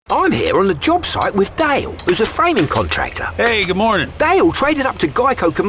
I'm here on the job site with Dale, who's a framing contractor. Hey, good morning. Dale traded up to Geico